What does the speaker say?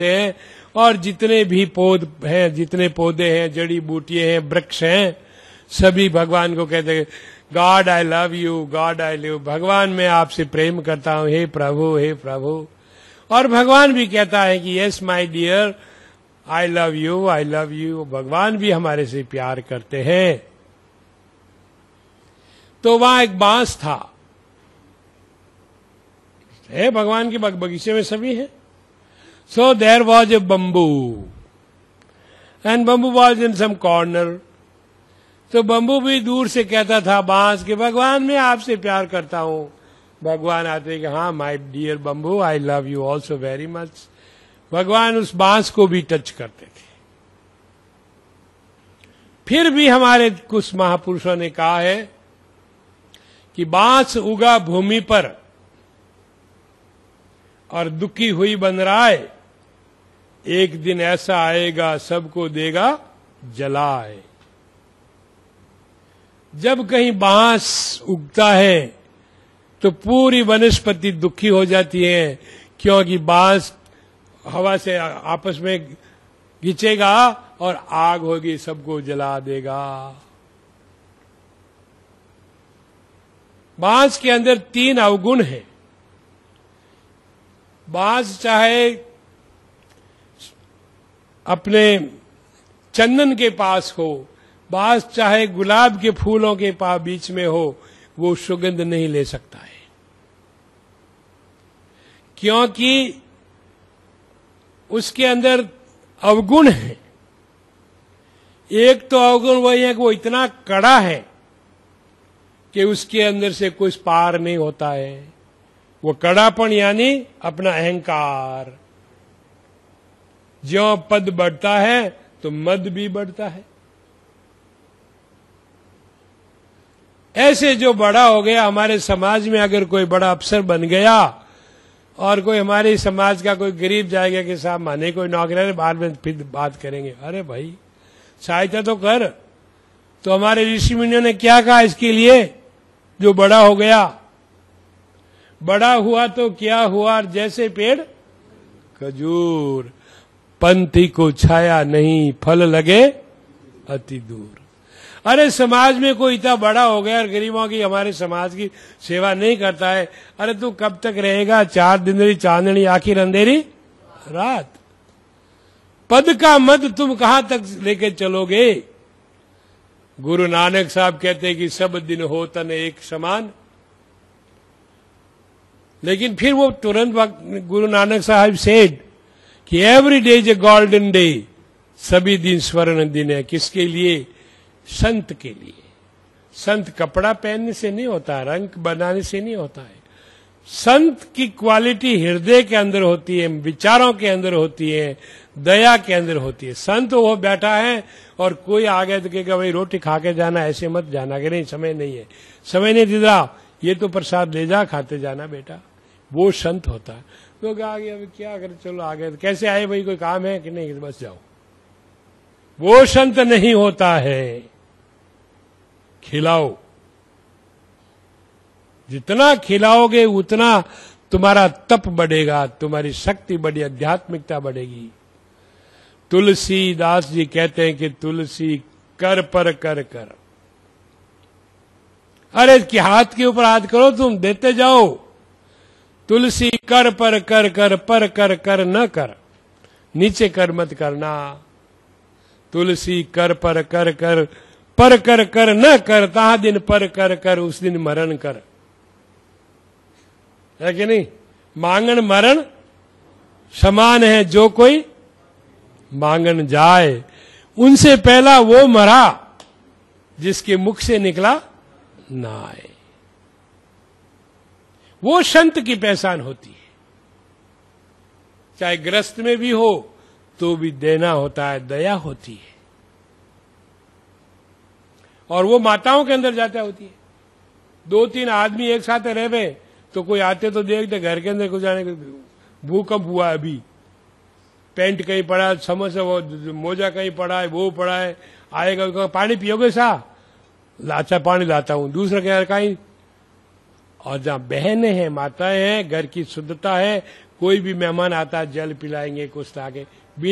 हैं, और जितने भी पौध हैं, जितने पौधे हैं, जड़ी बूटियां हैं, वृक्ष हैं, सभी भगवान को कहते हैं God I love you, God I love, भगवान मैं आपसे प्रेम करता हूं, हे प्रभु, हे प्रभु। और भगवान भी कहता है कि yes my dear I love you, I love you. भगवान भी हमारे से प्यार करते हैं। तो वहां एक बांस था, है भगवान के बगीचे में सभी है। So there was a bamboo and bamboo was in some corner. तो बम्बू भी दूर से कहता था बांस के, भगवान मैं आपसे प्यार करता हूं। भगवान आते कि हाँ my dear bamboo I love you also very much. भगवान उस बांस को भी टच करते थे। फिर भी हमारे कुछ महापुरुषों ने कहा है कि बांस उगा भूमि पर और दुखी हुई बन रहा है, एक दिन ऐसा आएगा सबको देगा जलाए। जब कहीं बांस उगता है तो पूरी वनस्पति दुखी हो जाती है, क्योंकि बांस हवा से आपस में खींचेगा और आग होगी, सबको जला देगा। बांस के अंदर 3 अवगुण हैं। बांस चाहे अपने चंदन के पास हो, बांस चाहे गुलाब के फूलों के पास बीच में हो, वो सुगंध नहीं ले सकता है, क्योंकि उसके अंदर अवगुण है। एक तो अवगुण वही है कि वो इतना कड़ा है कि उसके अंदर से कुछ पार नहीं होता है। वो कड़ापन यानी अपना अहंकार। ज्यों पद बढ़ता है तो मद भी बढ़ता है। ऐसे जो बड़ा हो गया हमारे समाज में, अगर कोई बड़ा अफसर बन गया और कोई हमारे समाज का कोई गरीब जाएगा कि साहब माने कोई नौकरी, बाद में फिर बात करेंगे, अरे भाई सहायता तो कर। तो हमारे ऋषि मुनियों ने क्या कहा इसके लिए? जो बड़ा हो गया, बड़ा हुआ तो क्या हुआ, जैसे पेड़ खजूर, पंथी को छाया नहीं, फल लगे अति दूर। अरे समाज में कोई इतना बड़ा हो गया और गरीबों की, हमारे समाज की सेवा नहीं करता है, अरे तू कब तक रहेगा? 4 दिन चांदनी आखिर अंधेरी रात। पद का मद तुम कहां तक लेके चलोगे? गुरु नानक साहब कहते हैं कि सब दिन हो तन एक समान। लेकिन फिर वो तुरंत गुरु नानक साहब सेड कि every day is a golden day, सभी दिन स्वर्ण दिन है। किसके लिए? संत के लिए। संत कपड़ा पहनने से नहीं होता, रंग बनाने से नहीं होता है। संत की क्वालिटी हृदय के अंदर होती है, विचारों के अंदर होती है, दया के अंदर होती है। संत वो बैठा है और कोई आ गया तो कहेगा भाई रोटी खा के जाना, ऐसे मत जाना, कि नहीं समय नहीं है, समय नहीं दिख रहा, ये तो प्रसाद ले जा, खाते जाना बेटा। वो संत होता है। लोग आ गए, अभी क्या करें, चलो आ गए, कैसे आए भाई, कोई काम है कि नहीं, बस जाओ। वो संत नहीं होता है। खिलाओ, जितना खिलाओगे उतना तुम्हारा तप बढ़ेगा, तुम्हारी शक्ति बढ़ी, आध्यात्मिकता बढ़ेगी। तुलसीदास जी कहते हैं कि तुलसी कर पर कर कर, अरे कि हाथ के ऊपर हाथ करो, तुम देते जाओ। तुलसी कर पर कर कर, पर कर कर न कर, नीचे कर मत करना। तुलसी कर पर कर कर, पर कर कर न कर, ता दिन पर कर कर, उस दिन मरण कर। है कि नहीं? मांगन मरण समान है, जो कोई मांगन जाए। उनसे पहला वो मरा जिसके मुख से निकला ना आए। वो संत की पहचान होती है। चाहे ग्रस्त में भी हो तो भी देना होता है, दया होती है। और वो माताओं के अंदर जाता होती है। 2-3 आदमी एक साथ रह गए तो कोई आते तो देखते घर के अंदर कुछ जाने, भूकंप हुआ अभी, पैंट कहीं पड़ा, समोसा वो मोजा कहीं पड़ा है, वो पड़ा है, आएगा पानी पियोगे सा, अच्छा पानी लाता हूं, दूसरा कह कहीं। और जहां बहनें हैं, माताएं हैं, घर की शुद्धता है, कोई भी मेहमान आता जल पिलाएंगे कुछ लाके